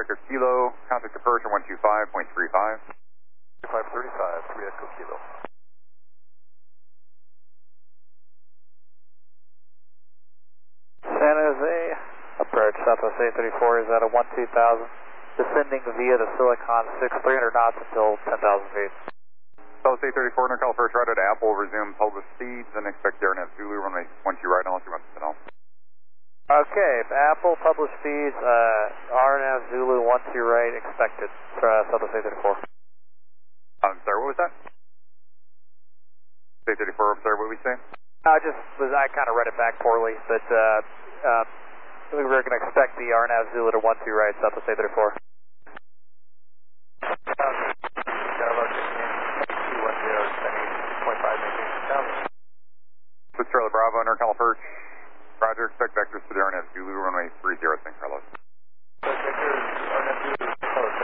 Echo Kilo, contact departure 125.35. 535, 3 Echo Kilo. San Jose, approach Southwest 834 is at a 12,000, descending via the Silicon 6, 300 knots until 10,000 feet. Southwest 834, NorCal first right at Apple, resume published speeds and expect AirNav Zulu, runway 12 right unless you want something else. Okay, Apple, published speeds, RNAV Zulu 12 right, expected, Southwest 834. I'm sorry, what was that? 834, I'm sorry, what did we say? I kind of read it back poorly, but we were going to expect the RNAV Zulu to 12 right, Southwest 834. This is Charlie Bravo, NorCal first. Roger, expect vectors to the RNAV Zulu, runway 30.